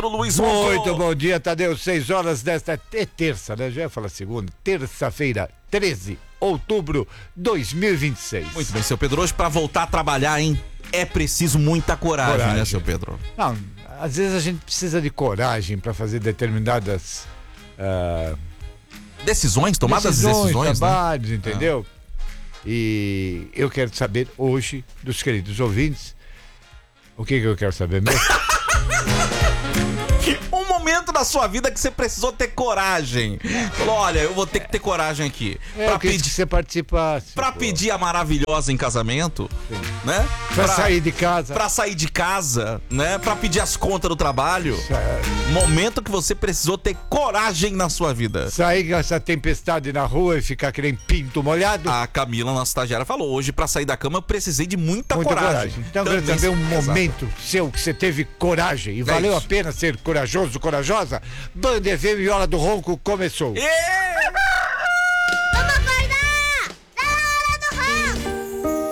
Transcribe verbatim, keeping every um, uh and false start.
Pedro Luiz Ronco. Muito bom dia, Tadeu. Seis horas desta é terça, né? Já ia falar segunda. Terça-feira, treze de outubro de dois mil e vinte e seis. Muito bem, seu Pedro. Hoje, pra voltar a trabalhar, hein? É preciso muita coragem, coragem. né, seu Pedro? Não, às vezes a gente precisa de coragem pra fazer determinadas uh, decisões, tomadas decisões, decisões, trabalhos, né? entendeu? Ah. E eu quero saber hoje dos queridos ouvintes o que que eu quero saber mesmo? Um momento da sua vida que você precisou ter coragem. Falou, olha, eu vou ter que ter coragem aqui. É, pra pedir que você participasse. Pra pô. pedir a maravilhosa em casamento, Sim. né? Pra, pra sair de casa. Pra sair de casa, né? Pra pedir as contas do trabalho. Certo. Momento que você precisou ter coragem na sua vida. Sair com essa tempestade na rua e ficar que nem pinto molhado. A Camila, nossa estagiária, falou, hoje pra sair da cama eu precisei de muita, muita coragem. coragem. Então eu quero saber um Exato. momento seu que você teve coragem e é valeu isso. a pena ser corajoso, corajosa. Band F M Viola do Ronco começou. E...